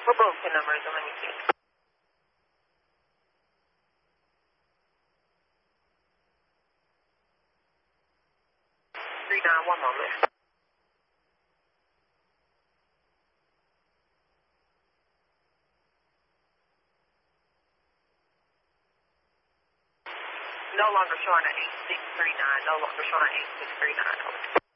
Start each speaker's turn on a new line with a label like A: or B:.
A: for both the numbers, and let me see. 39, one moment. No longer showing at 8639. No longer showing at 8639.